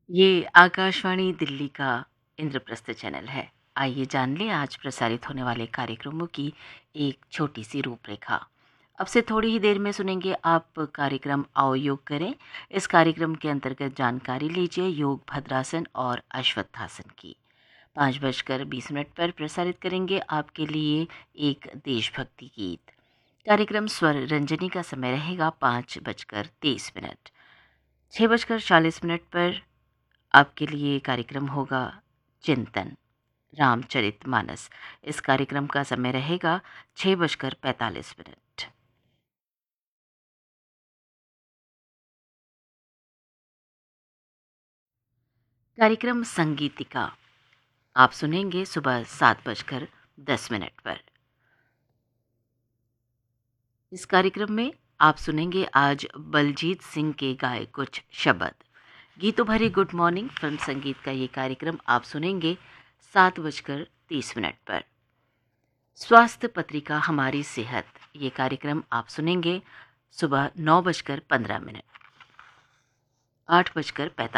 ये आकाशवाणी दिल्ली का इंद्रप्रस्थ चैनल है। आइए जान लें आज प्रसारित होने वाले कार्यक्रमों की एक छोटी सी रूपरेखा। अब से थोड़ी ही देर में सुनेंगे आप कार्यक्रम आओ योग करें। इस कार्यक्रम के अंतर्गत जानकारी लीजिए योग भद्रासन और अश्वत्थासन की। 5:20 पर प्रसारित करेंगे आपके लिए एक देशभक्ति गीत। कार्यक्रम स्वर रंजनी का समय रहेगा 5:23। 6:40 पर आपके लिए कार्यक्रम होगा चिंतन रामचरितमानस। इस कार्यक्रम का समय रहेगा 6:45। कार्यक्रम संगीतिका आप सुनेंगे सुबह 7:10 पर। इस कार्यक्रम में आप सुनेंगे आज बलजीत सिंह के गाए कुछ शब्द। गीतों भरी गुड मॉर्निंग फिल्म संगीत का ये कार्यक्रम आप सुनेंगे 7:30 पर। स्वास्थ्य पत्रिका हमारी सेहत ये कार्यक्रम आप सुनेंगे सुबह 9:15। 8:45